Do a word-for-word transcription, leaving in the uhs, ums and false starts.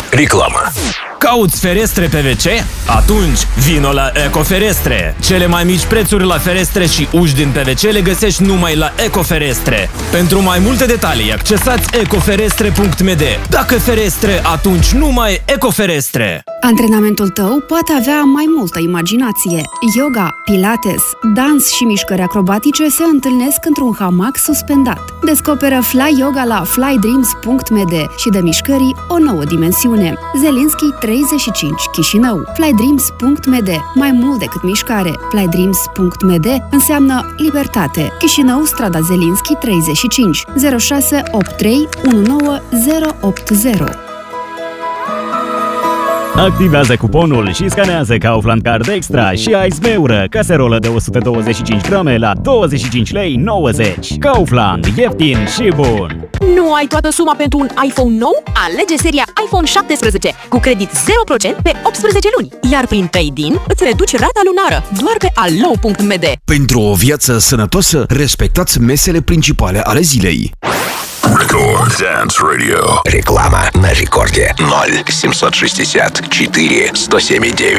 Реклама. Cauți ferestre P V C? Atunci vino la Ecoferestre! Cele mai mici prețuri la ferestre și uși din P V C le găsești numai la Ecoferestre. Pentru mai multe detalii, accesați ecoferestre punct m d. Dacă ferestre, atunci numai Ecoferestre! Antrenamentul tău poate avea mai multă imaginație. Yoga, pilates, dans și mișcări acrobatice se întâlnesc într-un hamac suspendat. Descoperă Fly Yoga la fly dreams punct m d și dă mișcării o nouă dimensiune. Zelinski treizeci și cinci, Chișinău. fly dreams punct m d. Mai mult decât mișcare. fly dreams punct m d înseamnă libertate. Chișinău, strada Zelinski treizeci și cinci, zero șase opt trei unu nouă zero opt zero. Activează cuponul și scanează Kaufland Card Extra și ai zmeură caserolă de o sută douăzeci și cinci grame la douăzeci și cinci lei nouăzeci. Kaufland, ieftin și bun! Nu ai toată suma pentru un iPhone nou? Alege seria iPhone șaptesprezece cu credit zero la sută pe optsprezece luni, iar prin trade-in îți reduci rata lunară doar pe allo punct m d. Pentru o viață sănătoasă, respectați mesele principale ale zilei. Record Dance Radio. Реклама на рекорде ноль семьсот шестьдесят четыре сто семь девять.